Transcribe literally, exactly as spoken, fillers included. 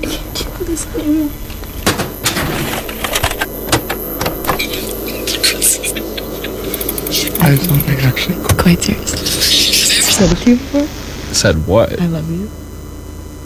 can't do this anymore. I have something actually Quite serious. I've said it to you before. Said what? I love you.